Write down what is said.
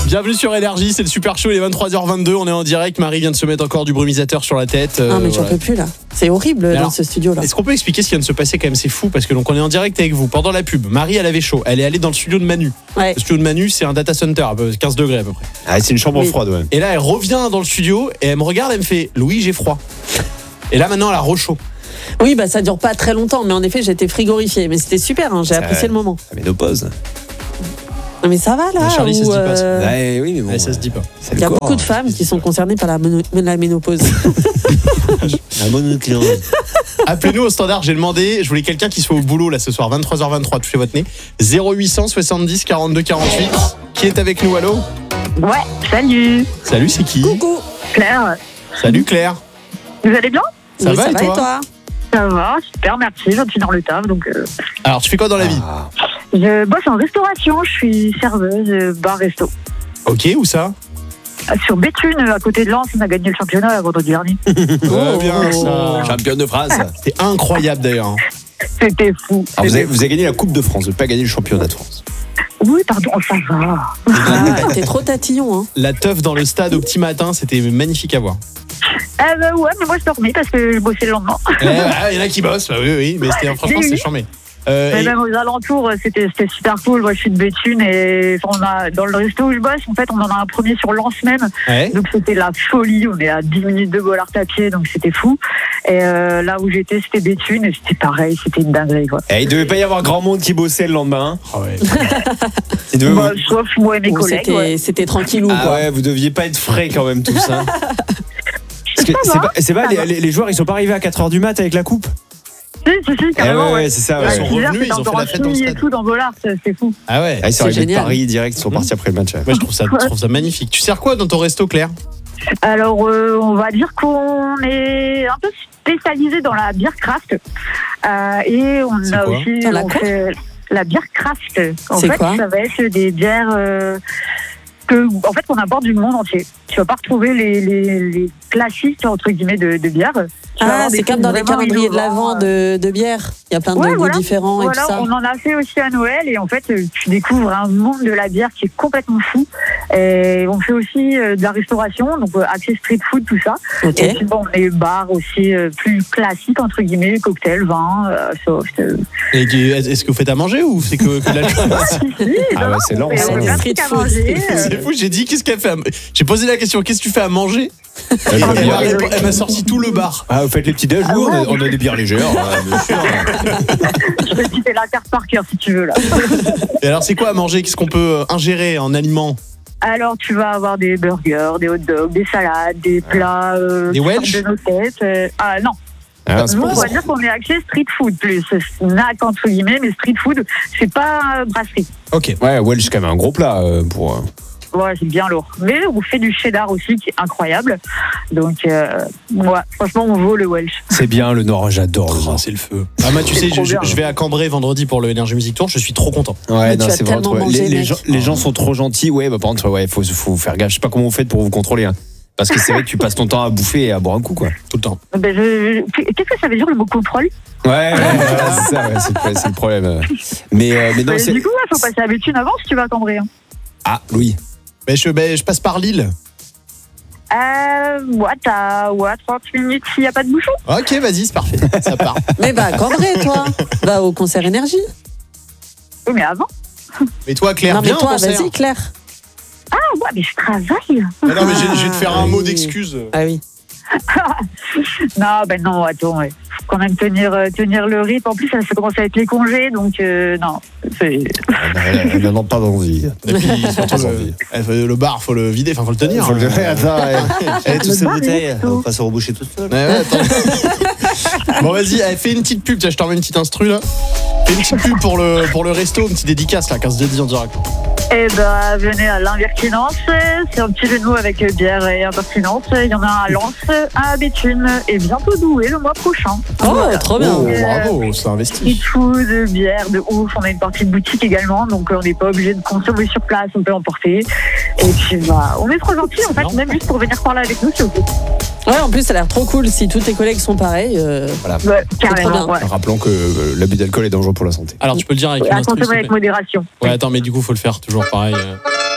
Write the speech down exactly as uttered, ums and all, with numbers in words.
Bienvenue sur Énergie, c'est le Super Show, il est vingt-trois heures vingt-deux, on est en direct. Marie vient de se mettre encore du brumisateur sur la tête. Euh, non mais j'en voilà. peux plus là, c'est horrible mais dans alors, ce studio là. Est-ce qu'on peut expliquer ce qui vient de se passer quand même? C'est fou parce que donc on est en direct avec vous pendant la pub. Marie elle avait chaud, elle est allée dans le studio de Manu. Ouais. Le studio de Manu c'est un data center à peu quinze degrés à peu près. Ah c'est une chambre oui. froide ouais. Et là elle revient dans le studio et elle me regarde, elle me fait Louis j'ai froid. Et là maintenant elle a rechaud. Oui bah ça dure pas très longtemps mais en effet j'étais frigorifiée mais c'était super hein, j'ai ça, apprécié le moment. La ménopause. Non mais ça va là. Mais Charlie, ça se dit pas. Euh... Ouais, oui, mais bon, ouais, ça se dit pas. Il y a corps, beaucoup de femmes qui sont concernées par la, mono... la ménopause. La monoclone. Appelez-nous au standard, j'ai demandé, je voulais quelqu'un qui soit au boulot là ce soir, vingt-trois heures vingt-trois, touchez votre nez. zéro huit cent soixante-dix quarante-deux quarante-huit. Qui est avec nous, allô? Ouais, salut. Salut, c'est qui? Coucou. Claire. Salut Claire. Vous allez bien? Ça oui, va, ça et, va toi et toi? Ça va, super, merci, je suis dans le taf donc. Euh... Alors, tu fais quoi dans la vie? ah. Je bosse en restauration, je suis serveuse bar-resto. Ok, où ça? Sur Béthune, à côté de Lens, on a gagné le championnat la vendredi dernier. Oh, bien ça. Championne de France. C'était incroyable d'ailleurs. C'était fou. Alors, vous, avez, vous avez gagné la Coupe de France, vous n'avez pas gagné le championnat de France. Oui, pardon, ça va. Ah, t'es trop tatillon, hein. La teuf dans le stade au petit matin, c'était magnifique à voir. Ah bah ouais, mais moi je dormais parce que je bossais le lendemain. Il eh, y en a qui bossent, bah oui, oui, mais c'était, franchement, c'est charmé. Euh, et... Même aux alentours, c'était, c'était super cool. Moi, je suis de Béthune et on a, dans le resto où je bosse, en fait, on en a un premier sur Lens même. Ouais. Donc, c'était la folie. On est à dix minutes de Bollard à pied, donc c'était fou. Et euh, là où j'étais, c'était Béthune et c'était pareil, c'était une dinguerie, quoi. Et il devait pas y avoir grand monde qui bossait le lendemain. Ah ouais. il devait... bah, sauf moi et mes bon, collègues. C'était, ouais. c'était tranquillou, ah quoi. Ouais, vous deviez pas être frais quand même, tous, hein. Parce que c'est pas, c'est pas les, les, les joueurs, ils sont pas arrivés à quatre heures du mat avec la coupe? Si, si, si, carrément. Eh ouais, ouais, c'est ça. Ouais. Ouais. Ils sont revenus, ils ont fait la fête dans le stade. Et tout dans Bollard, c'est fou. Ah ouais. Ah, ils sont arrivés de génial. Paris direct, ils sont partis mmh. après le match. Ouais. Moi, je trouve ça, je trouve ça magnifique. Tu sers quoi dans ton resto, Claire? Alors, euh, on va dire qu'on est un peu spécialisé dans la bière craft. Euh, et on c'est a quoi? aussi la, on fait la bière craft. En c'est fait, quoi? Ça va être des bières euh, que, en fait, qu'on aborde du monde entier. Tu vas pas retrouver les, les, les classiques entre guillemets de, de bière. Tu ah, c'est comme dans les calendriers de l'Avent de, de bière. Il y a plein de ouais, goûts voilà. différents voilà, et tout ça. On en a fait aussi à Noël et en fait, tu découvres un monde de la bière qui est complètement fou. Et on fait aussi de la restauration, donc accès street food, tout ça. Okay. Et puis bon, les bars aussi plus classiques entre guillemets, cocktails, vin, euh, soft. Et est-ce que vous faites à manger ou c'est que, que l'alcool? Ah ouais, c'est lent. Street food. C'est fou. J'ai dit qu'est-ce qu'elle fait. À... J'ai posé la question qu'est-ce que tu fais à manger? Elle, elle, m'a, elle m'a sorti tout le bar. Ah, vous faites les petits déj, ah, ouais. on, a, on a des bières légères, hein, bien sûr. Je peux citer la carte par cœur si tu veux là. Et alors, c'est quoi à manger? Qu'est-ce qu'on peut ingérer en aliments? Alors, tu vas avoir des burgers, des hot dogs, des salades, des plats, euh, des Welsh de nos têtes. Euh, ah non. Ah, Nous, on va dire qu'on est axé street food plus. Snack entre guillemets, mais street food, c'est pas euh, brasserie. Ok. Ouais, Welsh, c'est quand même un gros plat euh, pour. Euh... Ouais, c'est bien lourd. Mais on fait du cheddar aussi, qui est incroyable. Donc, euh, ouais, franchement, on vaut le Welsh. C'est bien, le Nord, j'adore le Nord. Oh, c'est le feu. Ah, moi, tu sais, je, je vais à Cambrai vendredi pour le Energy Music Tour. Je suis trop content. Ouais, non, c'est vrai. Mangé, les, les, gens, les gens sont trop gentils. Ouais, bah, par contre, ouais, faut, faut faire gaffe. Je sais pas comment vous faites pour vous contrôler. Hein. Parce que c'est vrai que tu passes ton temps à bouffer et à boire un coup, quoi. Tout le temps. Ben, je... Qu'est-ce que ça veut dire le mot contrôle? Ouais, ouais, ouais c'est ça, ouais, c'est, c'est le problème. Mais, euh, mais non, mais c'est... Du coup, il faut passer à Béthune avant si tu vas à Cambrai. Hein. Ah, Louis. Ben, je, ben, je passe par Lille. Euh, ouais, t'as ouais, trente minutes s'il n'y a pas de bouchon. Ok, vas-y, c'est parfait. Ça part. Mais bah, Cambrai, toi. Va au concert Énergie. Oui, mais avant. Mais toi, Claire, non, mais viens toi, au concert. Vas-y, Claire. Ah, ouais, mais je travaille. Mais non, mais je, je vais te faire un ah, mot oui. d'excuse. Ah oui. non, ben non, attends, ouais. Faut quand même tenir, euh, tenir le rythme. En plus, ça, ça commence à être les congés, donc euh, non. C'est... Elle n'en a pas d'envie. Et puis, surtout, le, le bar, faut le vider, enfin, faut le tenir. Faut le vider, attends. Elle a toutes ses bouteilles, on va pas se reboucher toute seule. Ouais, ouais, attends. Bon, vas-y, allez, fais une petite pub, tiens, je t'envoie une petite instru, là. Fais une petite pub pour le, pour le resto, une petite dédicace, là, quinze dédits en direct. Eh ben, venez à l'Impertinence, c'est un petit jeu de mots avec bière et impertinence. Il y en a un à Lens, un à Béthune et bientôt Douai le mois prochain. Oh, voilà. Trop bien. Oh, bravo, c'est investi. Street food, bière de ouf, on a une partie de boutique également, donc on n'est pas obligé de consommer sur place, on peut emporter. Et puis, bah, on est trop gentils en fait, non. Même juste pour venir parler avec nous, c'est ok. Ouais, en plus, ça a l'air trop cool si tous tes collègues sont pareils. Euh... Voilà. Ouais, carrément. Ouais. Rappelons que euh, l'abus d'alcool est dangereux pour la santé. Alors, tu peux le dire avec et une à instru. consommer avec modération. Ouais, attends, mais du coup, faut le faire toujours pareil. Euh...